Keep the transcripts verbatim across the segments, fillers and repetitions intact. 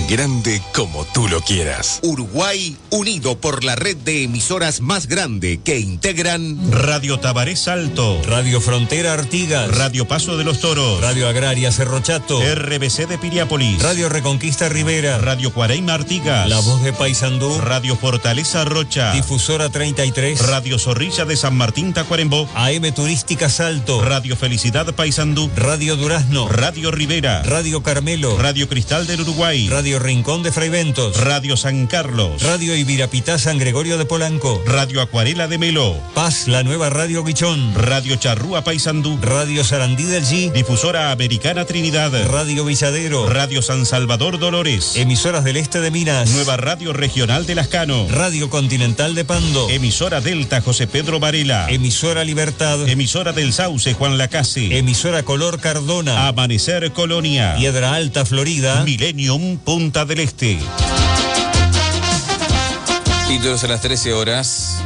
tan grande como tú lo quieras. Uruguay unido por la red de emisoras más grande que integran Radio Tabaré Salto, Radio Frontera Artigas, Radio Paso de los Toros, Radio Agraria Cerro Chato, R B C de Piriápolis, Radio Reconquista Rivera, Radio Cuareima Artigas, La Voz de Paysandú, Radio Fortaleza Rocha, Difusora treinta y tres, Radio Zorrilla de San Martín Tacuarembó, A M Turística Salto, Radio Felicidad Paysandú, Radio Durazno, Radio Rivera, Radio Carmelo, Radio Cristal del Uruguay, Radio Rincón de Fraiventos, Radio San Carlos, Radio Ibirapitá San Gregorio de Polanco, Radio Acuarela de Melo, Paz, la nueva Radio Guichón, Radio Charrúa Paysandú, Radio Sarandí del G, Difusora Americana Trinidad, Radio Villadero, Radio San Salvador Dolores, Emisoras del Este de Minas, Nueva Radio Regional de Lascano, Radio Continental de Pando, Emisora Delta José Pedro Varela, Emisora Libertad, Emisora del Sauce Juan Lacase, Emisora Color Cardona, Amanecer Colonia, Piedra Alta Florida, Millennium Punta del Este. Títulos a las trece horas.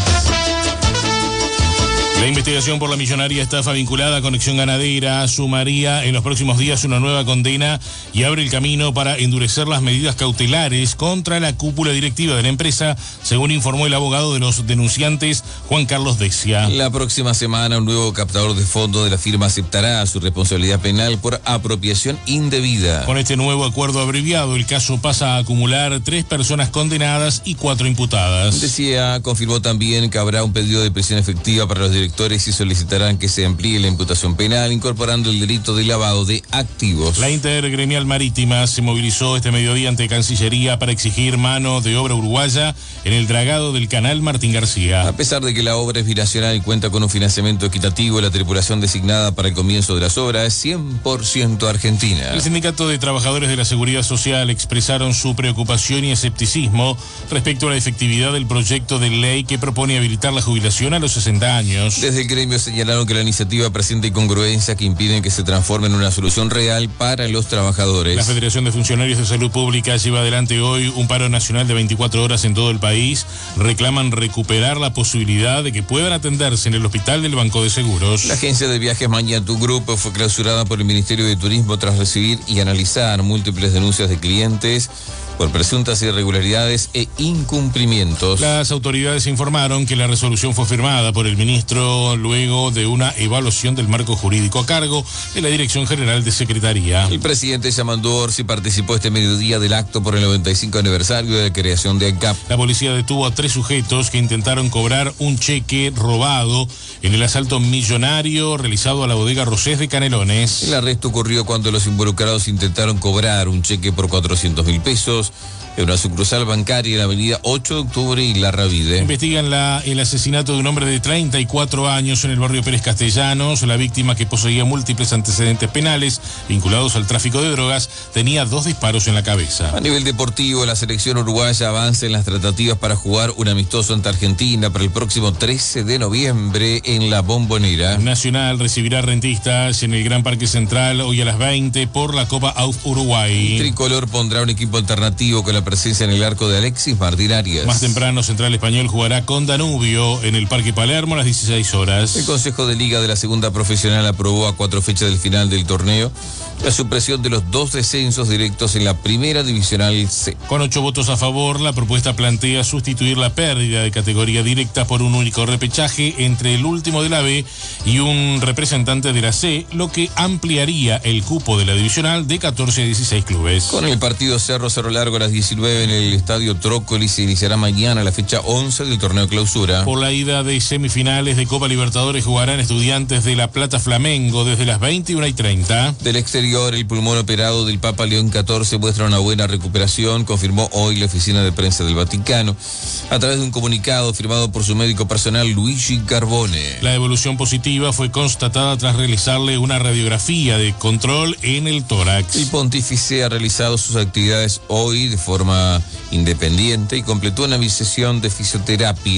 La investigación por la millonaria estafa vinculada a Conexión Ganadera sumaría en los próximos días una nueva condena y abre el camino para endurecer las medidas cautelares contra la cúpula directiva de la empresa, según informó el abogado de los denunciantes, Juan Carlos Decia. La próxima semana un nuevo captador de fondos de la firma aceptará su responsabilidad penal por apropiación indebida. Con este nuevo acuerdo abreviado, el caso pasa a acumular tres personas condenadas y cuatro imputadas. Decía, confirmó también que habrá un pedido de prisión efectiva para los directores y solicitarán que se amplíe la imputación penal, incorporando el delito de lavado de activos. La Intergremial Marítima se movilizó este mediodía ante Cancillería para exigir mano de obra uruguaya en el dragado del canal Martín García. A pesar de que la obra es binacional y cuenta con un financiamiento equitativo, la tripulación designada para el comienzo de las obras es cien por ciento argentina. El Sindicato de Trabajadores de la Seguridad Social expresaron su preocupación y escepticismo respecto a la efectividad del proyecto de ley que propone habilitar la jubilación a los sesenta años. Desde el gremio señalaron que la iniciativa presenta incongruencias que impiden que se transforme en una solución real para los trabajadores. La Federación de Funcionarios de Salud Pública lleva adelante hoy un paro nacional de veinticuatro horas en todo el país. Reclaman recuperar la posibilidad de que puedan atenderse en el hospital del Banco de Seguros. La agencia de viajes Mañatú Group fue clausurada por el Ministerio de Turismo tras recibir y analizar múltiples denuncias de clientes por presuntas irregularidades e incumplimientos. Las autoridades informaron que la resolución fue firmada por el ministro luego de una evaluación del marco jurídico a cargo de la Dirección General de Secretaría. El presidente Yamandu Orsi participó este mediodía del acto por el noventa y cinco aniversario de la creación de ANCAP. La policía detuvo a tres sujetos que intentaron cobrar un cheque robado en el asalto millonario realizado a la bodega Rosés de Canelones. El arresto ocurrió cuando los involucrados intentaron cobrar un cheque por cuatrocientos mil pesos en una sucursal bancaria en la avenida ocho de octubre y Larravide. Investigan la, el asesinato de un hombre de treinta y cuatro años en el barrio Pérez Castellanos. La víctima, que poseía múltiples antecedentes penales vinculados al tráfico de drogas, tenía dos disparos en la cabeza. A nivel deportivo, la selección uruguaya avanza en las tratativas para jugar un amistoso ante Argentina para el próximo trece de noviembre en La Bombonera. Nacional recibirá Rentistas en el Gran Parque Central hoy a las veinte por la Copa A U F Uruguay. El tricolor pondrá un equipo alternativo con la presencia en el arco de Alexis Martín Arias. Más temprano, Central Español jugará con Danubio en el Parque Palermo a las dieciséis horas. El Consejo de Liga de la Segunda Profesional aprobó a cuatro fechas del final del torneo la supresión de los dos descensos directos en la Primera Divisional C. Con ocho votos a favor, la propuesta plantea sustituir la pérdida de categoría directa por un único repechaje entre el último de la B y un representante de la C, lo que ampliaría el cupo de la divisional de catorce a dieciséis clubes. Con el partido Cerro Cerro Largo a las diecinueve en el Estadio Trócoli se iniciará mañana la fecha once del torneo clausura. Por la ida de semifinales de Copa Libertadores jugarán Estudiantes de La Plata Flamengo desde las veintiuna y treinta. Del exterior, el pulmón operado del Papa León catorce muestra una buena recuperación, confirmó hoy la Oficina de Prensa del Vaticano a través de un comunicado firmado por su médico personal Luigi Carbone. La evolución positiva fue constatada tras realizarle una radiografía de control en el tórax. El pontífice ha realizado sus actividades hoy de forma independiente y completó una sesión de fisioterapia